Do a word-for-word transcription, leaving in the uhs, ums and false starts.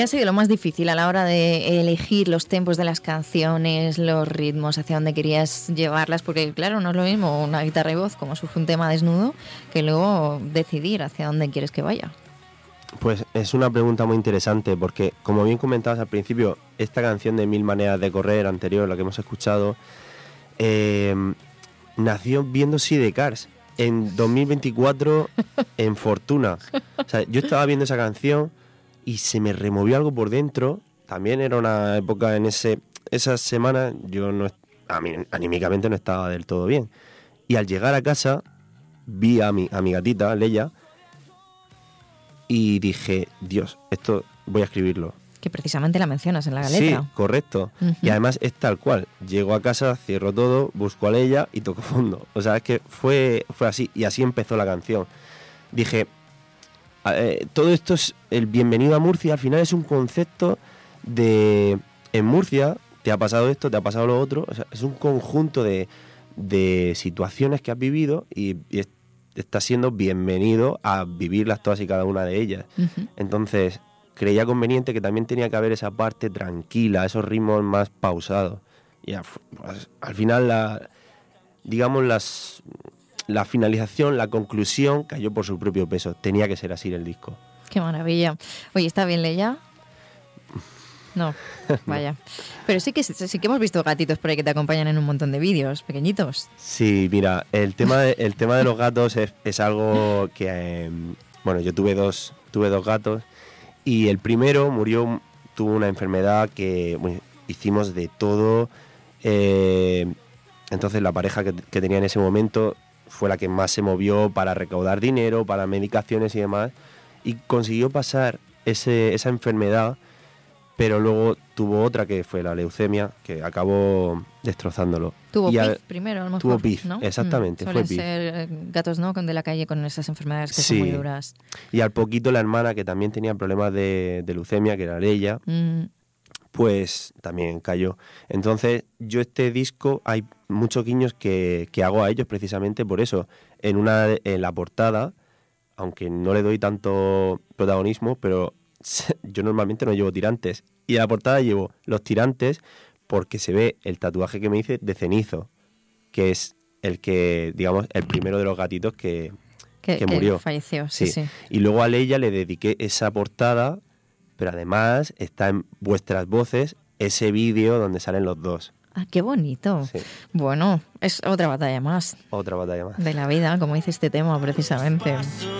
¿Qué ha sido lo más difícil a la hora de elegir los tempos de las canciones, los ritmos, hacia dónde querías llevarlas? Porque claro, no es lo mismo una guitarra y voz como surge un tema desnudo que luego decidir hacia dónde quieres que vaya. Pues es una pregunta muy interesante porque, como bien comentabas al principio, esta canción de Mil Maneras de Correr anterior, la que hemos escuchado, eh, nació viendo Sidecars en dos mil veinticuatro en Fortuna. O sea, yo estaba viendo esa canción y se me removió algo por dentro. También era una época en ese esas semanas, yo no, a mí, anímicamente no estaba del todo bien. Y al llegar a casa, vi a mi, a mi gatita, Leia, y dije, Dios, esto voy a escribirlo. Que precisamente la mencionas en la letra. Sí, correcto. Uh-huh. Y además es tal cual. Llego a casa, cierro todo, busco a Leia y toco fondo. O sea, es que fue, fue así. Y así empezó la canción. Dije, eh, todo esto es el bienvenido a Murcia. Al final es un concepto de... En Murcia te ha pasado esto, te ha pasado lo otro. O sea, es un conjunto de, de situaciones que has vivido y, y estás siendo bienvenido a vivirlas todas y cada una de ellas. Uh-huh. Entonces... creía conveniente que también tenía que haber esa parte tranquila, esos ritmos más pausados. Y a, pues, al final, la, digamos, las, la finalización, la conclusión cayó por su propio peso. Tenía que ser así el disco. ¡Qué maravilla! Oye, ¿está bien Leia? No, vaya. Pero sí que, sí que hemos visto gatitos por ahí que te acompañan en un montón de vídeos pequeñitos. Sí, mira, el tema de, el tema de los gatos es, es algo que... Eh, bueno, yo tuve dos, tuve dos gatos. Y el primero murió, tuvo una enfermedad que bueno, hicimos de todo. Eh, entonces la pareja que, que tenía en ese momento fue la que más se movió para recaudar dinero, para medicaciones y demás. Y consiguió pasar ese, esa enfermedad, pero luego tuvo otra que fue la leucemia, que acabó destrozándolo. Tuvo y P I al, F primero, a lo mejor, tuvo P I F, ¿no? exactamente, mm, fue P I F. Suelen ser gatos, ¿no?, de la calle con esas enfermedades que sí. son muy duras. Y al poquito la hermana, que también tenía problemas de, de leucemia, que era Leia, mm. pues también cayó. Entonces, yo este disco, hay muchos guiños que, que hago a ellos precisamente por eso. En, una, en la portada, aunque no le doy tanto protagonismo, pero yo normalmente no llevo tirantes. Y en la portada llevo los tirantes porque se ve el tatuaje que me hice de cenizo, que es el que, digamos, el primero de los gatitos que, que, que que murió. falleció, sí, sí, sí. Y luego a Leia le dediqué esa portada, pero además está en vuestras voces ese vídeo donde salen los dos. Ah, qué bonito. Sí. Bueno, es otra batalla más. Otra batalla más. De la vida, como dice este tema precisamente.